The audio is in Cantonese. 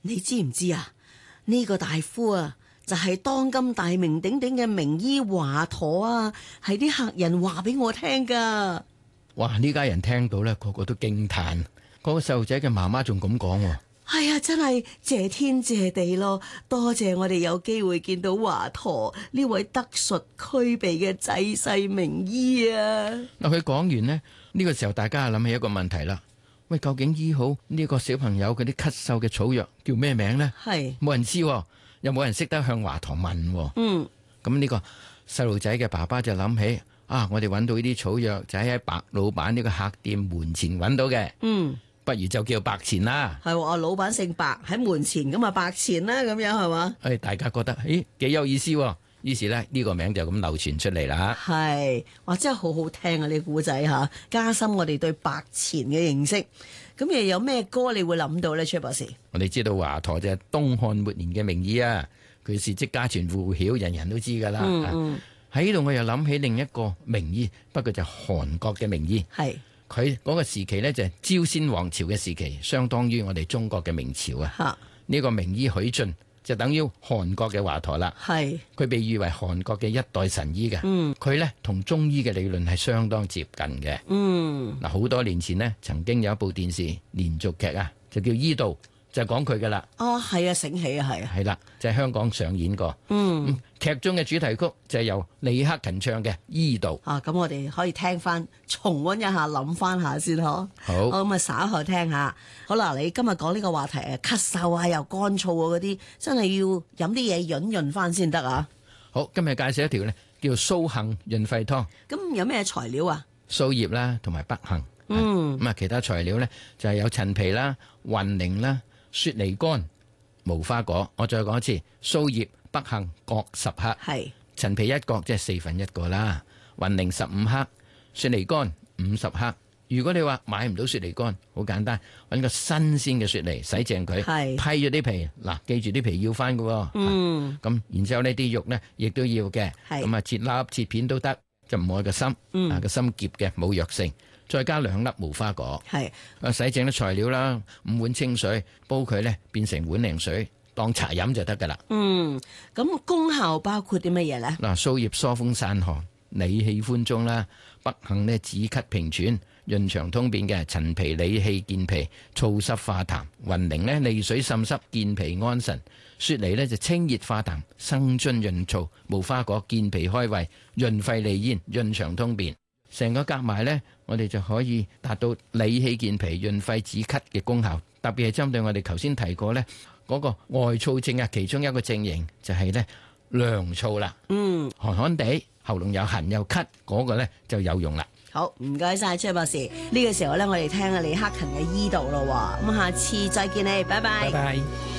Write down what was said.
你知唔知啊？呢個大夫啊，就係當今大名鼎鼎嘅名醫華佗啊，係啲客人話俾我聽噶。 哇！呢家人聽到咧，個個都驚嘆。嗰個細路仔嘅媽媽仲咁講。 係啊，真係謝天謝地咯！多謝我哋有機會見到華佗呢位德術俱備嘅濟世名醫啊！ 嗱，佢講完呢個時候大家諗起一個問題啦。喂，究竟醫好呢個小朋友嗰啲咳嗽嘅草藥叫咩名呢？ 係冇人知，又冇人識得向華佗問。咁呢個細路仔嘅爸爸就諗起啊，我哋揾到呢啲草藥就喺白老闆呢個客店門前揾到嘅。不如就叫白錢啦。 係喎，老闆姓白，喺門前咁啊，白錢啦，咁樣係嘛？ 大家覺得幾有意思，於是呢個名就咁流傳出嚟啦。 係，哇，真係好好聽啊！呢個古仔嚇，加深我哋對白錢嘅認識。咁又有咩歌你會諗到呢？崔博士， 我哋知道華佗就係東漢末年嘅名醫啊，佢事蹟家傳戶曉，人人都知噶啦。喺呢度我又諗起另一個名醫，不過就韓國嘅名醫。係。佢嗰個時期呢，就係朝鮮王朝嘅時期，相當於我哋中國嘅明朝啊。呢個名醫許晉就等於韓國嘅華佗啦。係，佢被譽為韓國嘅一代神醫嘅。佢呢同中醫嘅理論係相當接近嘅。嗱，好多年前呢，曾經有一部電視連續劇啊，就叫《醫道》，就講佢噶啦。哦，係啊，醒起啊，係啊，係啦，就係香港上演過。劇中嘅主題曲就係由李克勤唱嘅《醫道》。咁我哋可以聽翻，重溫一下，諗翻下先嗬。好，咁啊稍後聽下。好啦，你今日講呢個話題啊，咳嗽啊，又乾燥啊嗰啲，真係要飲啲嘢潤潤翻先得啊。好，今日介紹一條呢，叫蘇杏潤肺湯。咁有咩材料啊？蘇葉啦，同埋北杏。咁啊，其他材料呢，就係有陳皮啦、雲苓啦、雪梨乾、無花果。我再講一次，蘇葉、北杏各10克，係陳皮1角，即係1/4個啦。雲苓15克，雪梨乾50克。如果你話買唔到雪梨乾，好簡單，揾個新鮮嘅雪梨，洗淨佢，批咗啲皮。嗱，記住啲皮要翻㗎。咁然之後呢啲肉呢，亦都要嘅。咁啊，切粒切片都得，就唔愛個心。個心澀嘅，冇藥性。再加2粒無花果。係洗淨啲材料啦，5碗清水煲佢呢，變成碗零水，當茶飲就得噶啦。咁功效包括啲乜嘢呢？嗱，蘇葉疏風散寒、理氣寬中啦；北杏呢，止咳平喘、潤腸通便嘅；陳皮理氣健脾、燥濕化痰；雲苓呢，利水滲濕、健脾安神；雪梨呢，就清熱化痰、生津潤燥；無花果健脾開胃、潤肺利咽、潤腸通便。成個夾埋呢，我哋就可以達到理氣健脾、潤肺止咳嘅功效。特別係針對我哋頭先提過呢嗰個外燥症啊，其中一個症型就係呢涼燥啦。寒寒地，喉嚨又痕又咳，嗰個呢就有用啦。好，唔該晒崔博士。呢個時候呢，我哋聽下李克勤嘅醫道咯。咁下次再見你，拜拜。拜拜。